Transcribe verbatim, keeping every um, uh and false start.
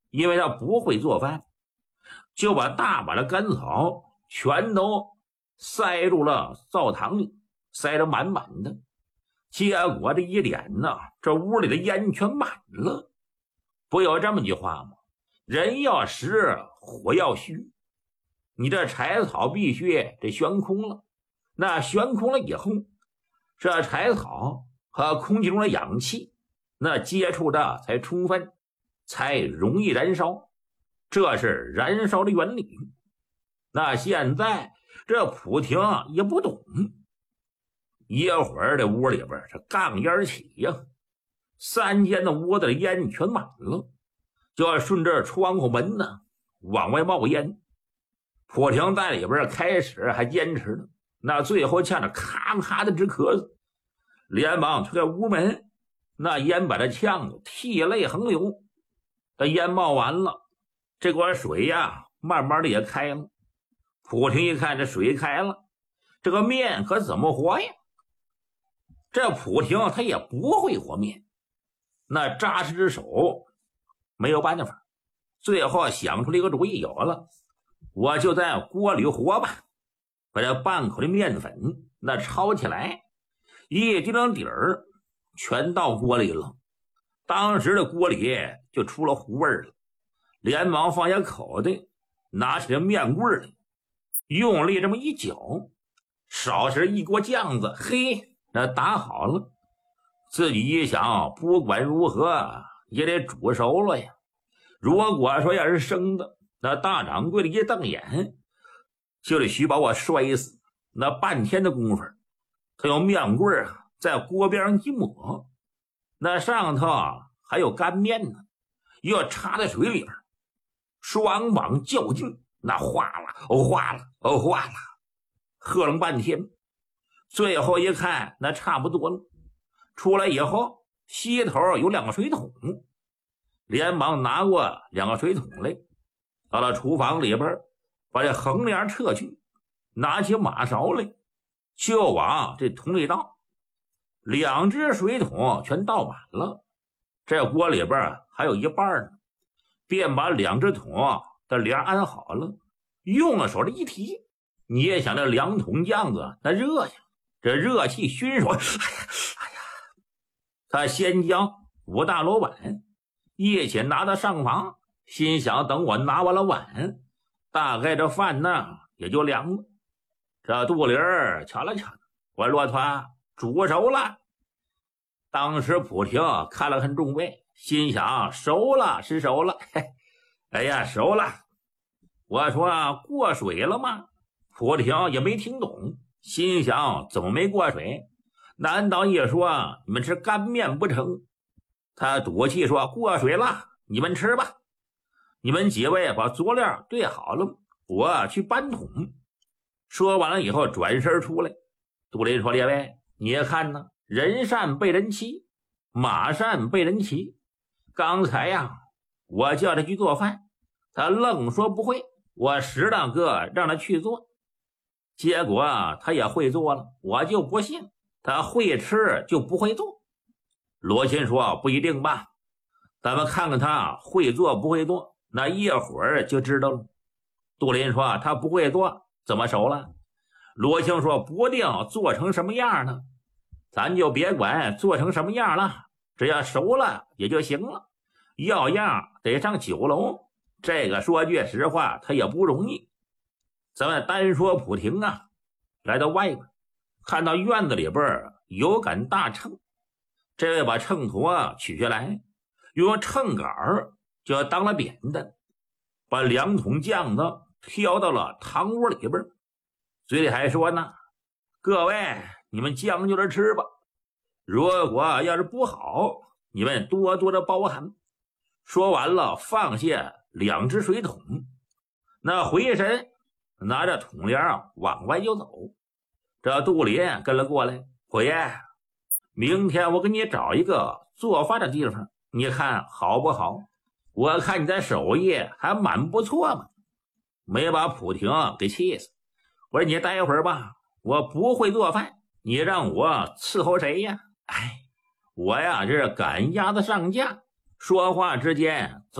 因为他不会做饭，就把大把的干草全都塞入了灶堂里，塞得满满的。结果这一点呢，这屋里的烟全满了。不有这么句话吗？人要实，火要虚。你这柴草必须得悬空了，那悬空了以后，这柴草和空气中的氧气那接触的才充分，才容易燃烧，这是燃烧的原理。那现在这普廷也不懂，一会儿这屋里边这杠烟起呀、啊，三间的屋子的烟全满了，就要顺着窗户门呢往外冒烟。普廷在里边开始还坚持呢，那最后呛得咔咔的直咳嗽，连忙推开屋门，那烟把他呛得涕泪横流。这烟冒完了，这管水呀慢慢的也开了。普廷一看这水开了，这个面可怎么和呀？这普廷他也不会和面，那扎实之手没有办法，最后想出了一个主意，有了，我就在锅里和吧，把这半口的面粉那抄起来，一滴丁底儿全到锅里了。当时的锅里就出了糊味儿了，连忙放下口袋，拿起了面棍来，用力这么一搅，少时一锅酱子，嘿，那打好了。自己一想，不管如何也得煮熟了呀。如果说要是生的，那大掌柜的一瞪眼，就得许把我摔死。那半天的功夫，他用面棍啊在锅边上一抹，那上头还有干面呢，又插在水里边，双膀较劲，那哗啦哦哗啦哦哗啦，喝了半天，最后一看那差不多了。出来以后，西头有两个水桶，连忙拿过两个水桶来，到了厨房里边，把这横梁撤去，拿起马勺来，就往这桶里倒。两只水桶全倒满了，这锅里边还有一半呢，便把两只桶的帘安好了，用了手这一提，你也想这两桶酱子那热呀，这热气熏手，哎呀哎呀！他先将五大罗碗一起拿到上房，心想等我拿完了碗，大概这饭呢也就凉了。这杜林儿瞧了瞧，我骆驼煮熟了。当时普廷看了看众位，心想熟了是熟了，嘿，哎呀熟了。我说过水了吗？普廷也没听懂，心想怎么没过水？难道一说你们吃干面不成？他赌气说过水了，你们吃吧。你们几位把佐料兑好了，我去搬桶。说完了以后转身出来。杜林说，列位你也看呢，人善被人欺，马善被人骑。刚才呀我叫他去做饭，他愣说不会，我十大个让他去做，结果他也会做了，我就不信他会吃就不会做。罗钦说不一定吧，咱们看看他会做不会做，那一会儿就知道了。杜林说他不会做怎么熟了？罗钦说不定做成什么样呢，咱就别管做成什么样了，只要熟了也就行了，要样得上酒楼。这个说句实话他也不容易。咱们单说普廷啊，来到外边看到院子里边有杆大秤，这位把秤砣取下来，用秤杆就要当了扁担，把两桶酱子挑到了堂屋里边，嘴里还说呢，各位你们将就着吃吧，如果要是不好你们多多的包涵。说完了放下两只水桶，那回身拿着桶帘往外就走。这杜林跟了过来，虎爷，明天我给你找一个做饭的地方，你看好不好？我看你在手艺还蛮不错嘛。没把普廷给气死。我说你待会儿吧，我不会做饭，你让我伺候谁呀？哎，我呀这是赶鸭子上架。说话之间